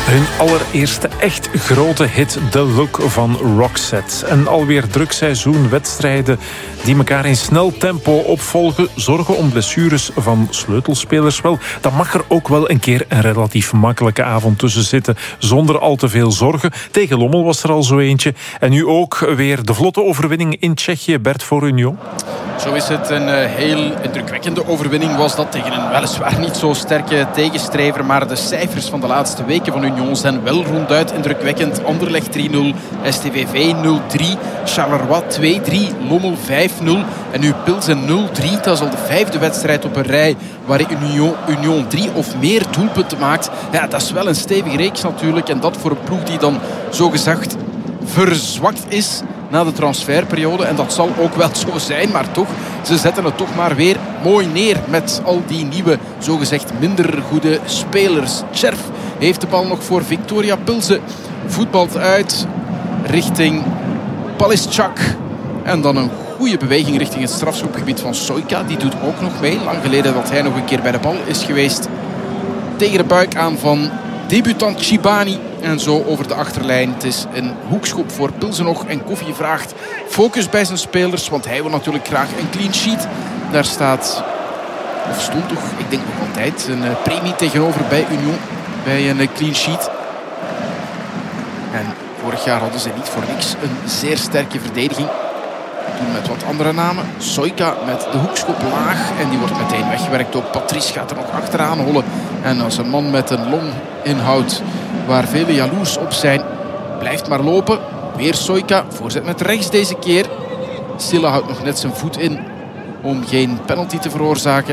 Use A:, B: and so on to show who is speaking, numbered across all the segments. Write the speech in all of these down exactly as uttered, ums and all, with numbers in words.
A: Hun allereerste echt grote hit, The Look van Roxette. En alweer druk seizoen wedstrijden die elkaar in snel tempo opvolgen, zorgen om blessures van sleutelspelers. Wel, dan mag er ook wel een keer een relatief makkelijke avond tussen zitten, zonder al te veel zorgen. Tegen Lommel was er al zo eentje. En nu ook weer de vlotte overwinning in Tsjechië, Bert, voor Union.
B: Zo is het. Een uh, heel indrukwekkende overwinning was dat tegen een weliswaar niet zo sterke tegenstrijver. Maar de cijfers van de laatste weken van Union zijn wel ronduit indrukwekkend. Anderlecht drie nul, S T V V nul drie, Charleroi twee drie, Lommel vijf nul. En nu Pilsen nul drie. Dat is al de vijfde wedstrijd op een rij waarin Union, Union drie of meer doelpunten maakt. Ja, dat is wel een stevige reeks natuurlijk. En dat voor een ploeg die dan zogezegd verzwakt is na de transferperiode. En dat zal ook wel zo zijn, maar toch, ze zetten het toch maar weer mooi neer met al die nieuwe, zogezegd minder goede spelers. Cherf heeft de bal nog voor Viktoria Pilsen. Voetbalt uit richting Palischak. En dan een goede beweging richting het strafschopgebied van Sojka. Die doet ook nog mee. Lang geleden dat hij nog een keer bij de bal is geweest. Tegen de buik aan van debutant Chibani. En zo over de achterlijn. Het is een hoekschop voor Pilsen nog. En Koffie vraagt focus bij zijn spelers. Want hij wil natuurlijk graag een clean sheet. Daar staat, of stond toch, ik denk nog altijd, een premie tegenover bij Union. Bij een clean sheet. En vorig jaar hadden ze niet voor niks een zeer sterke verdediging. Toen met wat andere namen. Sojka met de hoekschop laag. En die wordt meteen weggewerkt. Ook Patrice gaat er nog achteraan hollen. En als een man met een longinhoud waar velen jaloers op zijn, blijft maar lopen. Weer Sojka. Voorzet met rechts deze keer. Silla houdt nog net zijn voet in om geen penalty te veroorzaken.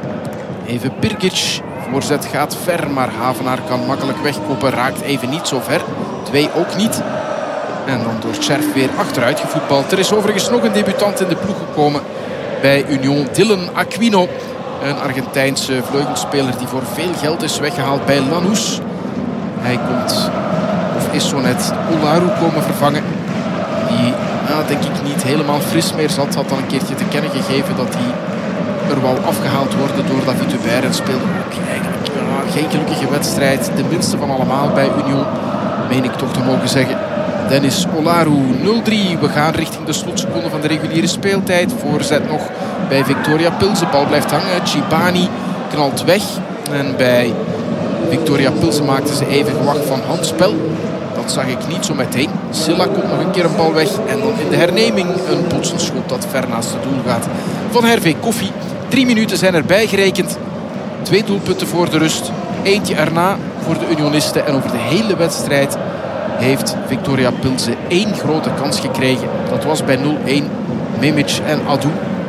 B: Even Pirkic. Voorzet gaat ver, maar Havenaar kan makkelijk wegkoppen. Raakt even niet zo ver. Twee ook niet. En dan door Cherf weer achteruit gevoetbald. Er is overigens nog een debutant in de ploeg gekomen bij Union. Dylan Aquino. Een Argentijnse vleugelspeler die voor veel geld is weggehaald bij Lanús. Hij komt, of is zo net, Olaru komen vervangen. Die, nou, denk ik, niet helemaal fris meer zat. Had dan een keertje te kennen gegeven dat hij er wou afgehaald worden door David Hubert. En speelde ook eigenlijk ja, geen gelukkige wedstrijd. De minste van allemaal bij Union, meen ik toch te mogen zeggen. Dennis Olaru nul drie. We gaan richting de slotseconde van de reguliere speeltijd. Voorzet nog bij Viktoria Pilsen. Bal blijft hangen. Chibani knalt weg. En bij Viktoria Pilsen maakten ze even gewacht van handspel. Dat zag ik niet zo meteen. Silla komt nog een keer een bal weg. En dan in de herneming een botsend schot dat ver naast het doel gaat van Hervé Koffie. Drie minuten zijn erbij gerekend. Twee doelpunten voor de rust. Eentje erna voor de Unionisten. En over de hele wedstrijd heeft Viktoria Pilsen één grote kans gekregen. Dat was bij nul één. Mimic en Adu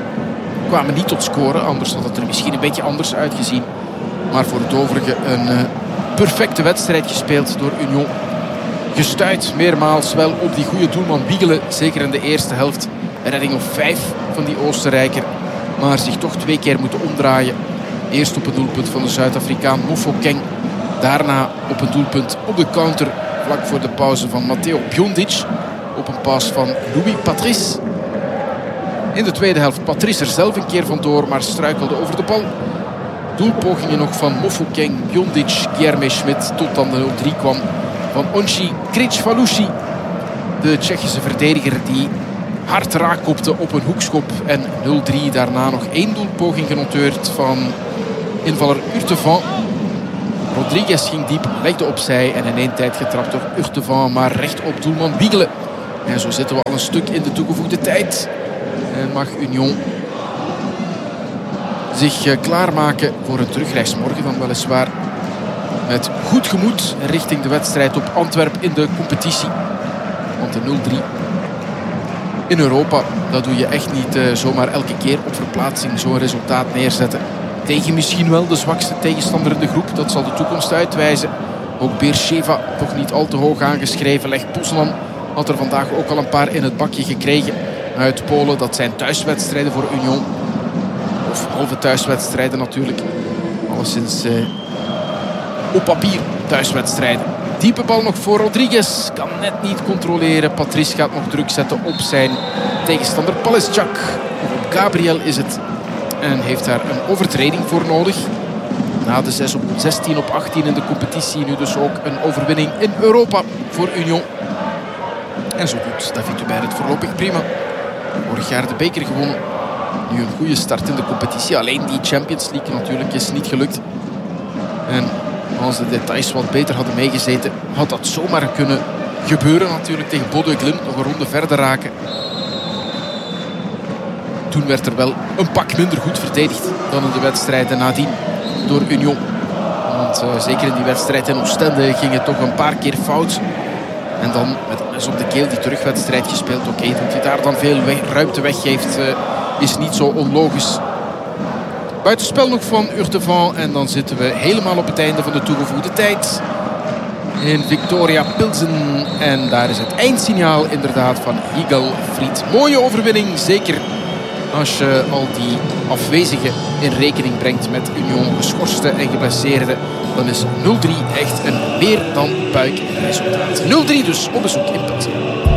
B: kwamen niet tot scoren. Anders had het er misschien een beetje anders uitgezien. Maar voor het overige een uh, perfecte wedstrijd gespeeld door Union. Gestuit meermaals wel op die goede doelman Wiegelen. Zeker in de eerste helft. Een redding of vijf van die Oostenrijker. Maar zich toch twee keer moeten omdraaien. Eerst op een doelpunt van de Zuid-Afrikaan Mofokeng. Daarna op een doelpunt op de counter vlak voor de pauze van Matteo Bjondic. Op een pas van Louis Patrice. In de tweede helft Patrice er zelf een keer vandoor, maar struikelde over de bal. Doelpogingen nog van Mofokeng, Bjondic, Guilherme Schmidt. Tot dan de nul drie kwam van Onchi Kricvalusi. De Tsjechische verdediger die hard raakkopte op een hoekschop. En nul drie daarna nog één doelpoging genoteerd van invaller Urtevan. Rodriguez ging diep, legde opzij en in één tijd getrapt door Urtevan, maar recht op doelman Wiegelen. En zo zitten we al een stuk in de toegevoegde tijd. En mag Union zich klaarmaken voor een terugreis morgen dan weliswaar. Met goed gemoed richting de wedstrijd op Antwerpen in de competitie. Want de nul drie in Europa, dat doe je echt niet uh, zomaar elke keer op verplaatsing zo'n resultaat neerzetten. Tegen misschien wel de zwakste tegenstander in de groep. Dat zal de toekomst uitwijzen. Ook Beersheva toch niet al te hoog aangeschreven. Lech Poznan had er vandaag ook al een paar in het bakje gekregen uit Polen. Dat zijn thuiswedstrijden voor Union. Of halve thuiswedstrijden natuurlijk. Alleszins eh, op papier thuiswedstrijden. Diepe bal nog voor Rodriguez. Kan net niet controleren. Patrice gaat nog druk zetten op zijn tegenstander Palischak. Of op Gabriel is het. En heeft daar een overtreding voor nodig. Na de zes op zestien op achttien in de competitie. Nu dus ook een overwinning in Europa voor Union. En zo doet David Hubert het voorlopig prima. Vorig jaar de beker gewonnen. Nu een goede start in de competitie. Alleen die Champions League natuurlijk is niet gelukt. En als de details wat beter hadden meegezeten, had dat zomaar kunnen gebeuren natuurlijk tegen Bodø Glimt. Nog een ronde verder raken. Toen werd er wel een pak minder goed verdedigd dan in de wedstrijden nadien door Union. Want uh, zeker in die wedstrijd in Oostende ging het toch een paar keer fout. En dan met een mes op de keel die terugwedstrijd gespeeld. Oké, okay, dat je daar dan veel weg, ruimte weggeeft uh, is niet zo onlogisch. Buitenspel nog van Urtevant. En dan zitten we helemaal op het einde van de toegevoegde tijd. In Victoria Pilsen. En daar is het eindsignaal inderdaad van Higal Fried. Mooie overwinning, zeker als je al die afwezigen in rekening brengt met Union geschorste en geblesseerden. Dan is nul drie echt een meer dan buikresultaat. nul drie dus op bezoek in Pilsen.